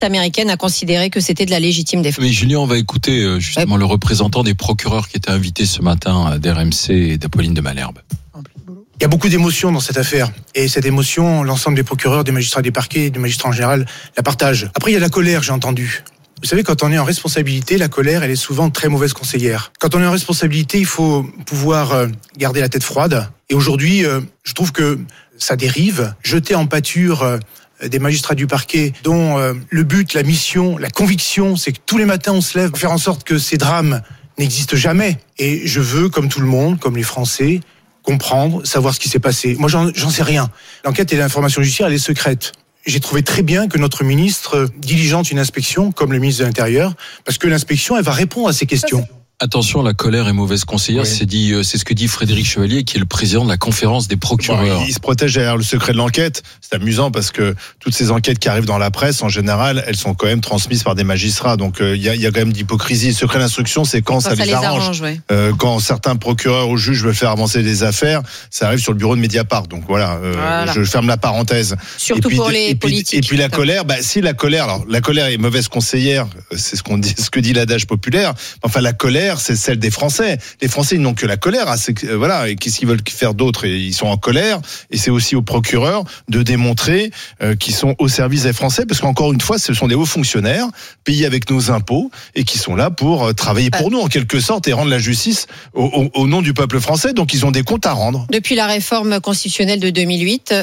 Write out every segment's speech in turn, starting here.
américaine a considéré que c'était de la légitime défense. Mais Julien, on va écouter justement le représentant des procureurs qui était invité ce matin d'RMC et d'Apolline de Malherbe. Il y a beaucoup d'émotions dans cette affaire. Et cette émotion, l'ensemble des procureurs, des magistrats des parquets, des magistrats en général, la partagent. Après, il y a la colère, j'ai entendu. Vous savez, quand on est en responsabilité, la colère, elle est souvent très mauvaise conseillère. Quand on est en responsabilité, il faut pouvoir garder la tête froide. Et aujourd'hui, je trouve que ça dérive. Jeter en pâture des magistrats du parquet dont le but, la mission, la conviction, c'est que tous les matins, on se lève pour faire en sorte que ces drames n'existent jamais. Et je veux, comme tout le monde, comme les Français, comprendre, savoir ce qui s'est passé. Moi, j'en sais rien. L'enquête et l'information judiciaire, elle est secrète. J'ai trouvé très bien que notre ministre diligente une inspection, comme le ministre de l'Intérieur, parce que l'inspection, elle va répondre à ces questions. Attention, la colère est mauvaise conseillère, oui. C'est ce que dit Frédéric Chevalier, qui est le président de la conférence des procureurs. Il se protège derrière le secret de l'enquête. C'est amusant parce que toutes ces enquêtes qui arrivent dans la presse, en général, elles sont quand même transmises par des magistrats. Donc il y a quand même d'hypocrisie. Le secret d'instruction, c'est quand ça les arrange. Ouais. Quand certains procureurs ou juges veulent faire avancer des affaires, ça arrive sur le bureau de Mediapart. Donc voilà. Je ferme la parenthèse. Surtout pour les politiques. Et puis la colère, si la colère est mauvaise conseillère, c'est ce que dit l'adage populaire. Enfin, la colère, c'est celle des Français. Les Français, ils n'ont que la colère. Voilà. Et qu'est-ce qu'ils veulent faire d'autre ? Et ils sont en colère. Et c'est aussi aux procureurs de démontrer qu'ils sont au service des Français, parce qu'encore une fois, ce sont des hauts fonctionnaires payés avec nos impôts et qui sont là pour travailler pour nous en quelque sorte et rendre la justice au nom du peuple français. Donc ils ont des comptes à rendre. Depuis la réforme constitutionnelle de 2008,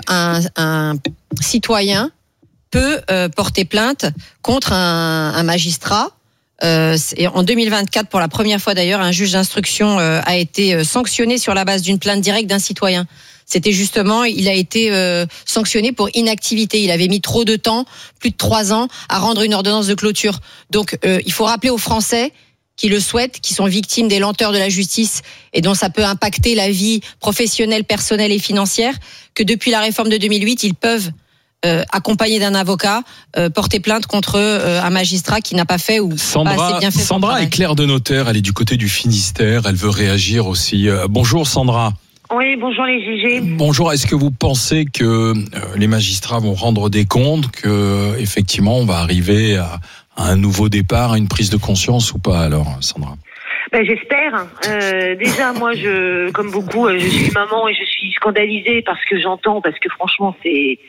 un citoyen peut porter plainte contre un magistrat. En 2024, pour la première fois d'ailleurs, un juge d'instruction a été sanctionné sur la base d'une plainte directe d'un citoyen. C'était justement, il a été sanctionné pour inactivité. Il avait mis trop de temps, plus de 3 ans, à rendre une ordonnance de clôture. Donc, il faut rappeler aux Français qui le souhaitent, qui sont victimes des lenteurs de la justice et dont ça peut impacter la vie professionnelle, personnelle et financière, que depuis la réforme de 2008, ils peuvent accompagné d'un avocat, porter plainte contre un magistrat qui n'a pas fait ou pas assez bien fait. Sandra est clerc de notaire, elle est du côté du Finistère, elle veut réagir aussi. Bonjour Sandra. Oui, bonjour les jugés. Bonjour, est-ce que vous pensez que les magistrats vont rendre des comptes, que effectivement on va arriver à un nouveau départ, à une prise de conscience ou pas alors, Sandra ? J'espère. Déjà, moi, comme beaucoup, je suis maman et je suis scandalisée parce que j'entends, parce que franchement, c'est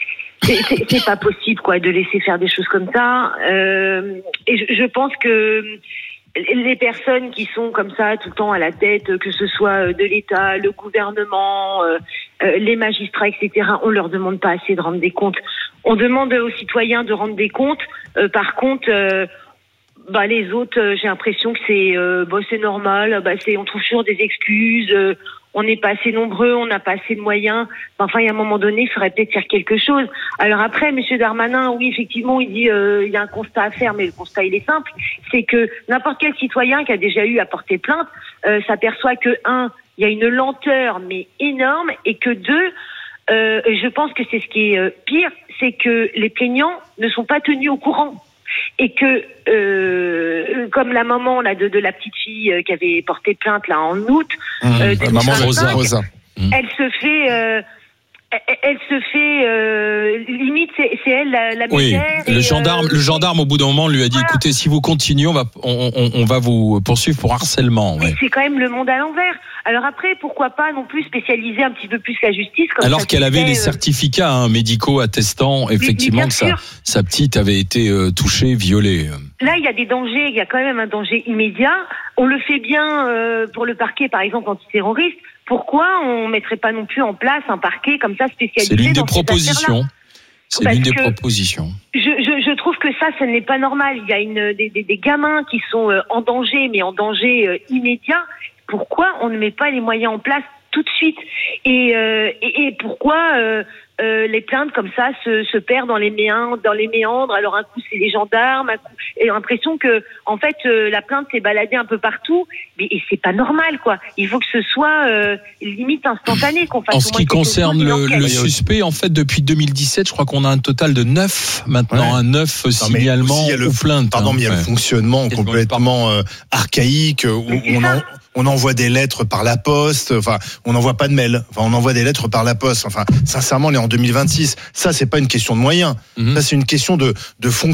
pas possible, quoi, de laisser faire des choses comme ça. Et je pense que les personnes qui sont comme ça tout le temps à la tête, que ce soit de l'État, le gouvernement, les magistrats, etc., on leur demande pas assez de rendre des comptes. On demande aux citoyens de rendre des comptes. Par contre, les autres, j'ai l'impression que c'est normal. On trouve toujours des excuses. On n'est pas assez nombreux, on n'a pas assez de moyens. Enfin, il y a un moment donné, il faudrait peut-être faire quelque chose. Alors après, Monsieur Darmanin, oui, effectivement, il dit il y a un constat à faire, mais le constat, il est simple. C'est que n'importe quel citoyen qui a déjà eu à porter plainte s'aperçoit que, 1, il y a une lenteur, mais énorme, et que 2, je pense que c'est ce qui est pire, c'est que les plaignants ne sont pas tenus au courant. Et que, comme la maman là, de la petite fille qui avait porté plainte là en août, maman Rosa. Elle se fait limite c'est elle la oui, misère. Le gendarme au bout d'un moment lui a dit voilà. Écoutez, si vous continuez, on va vous poursuivre pour harcèlement. Ouais. C'est quand même le monde à l'envers. Alors après, pourquoi pas non plus spécialiser un petit peu plus la justice comme alors qu'elle avait les certificats médicaux attestant effectivement que sa petite avait été touchée, violée. Là, il y a des dangers, il y a quand même un danger immédiat. On le fait bien pour le parquet, par exemple, antiterroriste. Pourquoi on mettrait pas non plus en place un parquet comme ça spécialisé? C'est l'une des propositions. C'est l'une des propositions. Je trouve que ça, ce n'est pas normal. Il y a des gamins qui sont en danger, mais en danger immédiat. Pourquoi on ne met pas les moyens en place tout de suite? Et pourquoi les plaintes comme ça se perdent dans les méandres? Alors un coup c'est les gendarmes, un coup, et l'impression que en fait la plainte s'est baladée un peu partout, et c'est pas normal, quoi. Il faut que ce soit limite instantané, qu'on fasse. En ce qui concerne le suspect, en fait depuis 2017, je crois qu'on a un total de 9 maintenant, 9 signalements ou plaintes. Pardon, mais il y a le fonctionnement complètement archaïque où on envoie des lettres par la poste, enfin on n'envoie pas de mail, enfin on envoie des lettres par la poste, enfin sincèrement en 2026. Ça, c'est pas une question de moyens. Ça, c'est une question de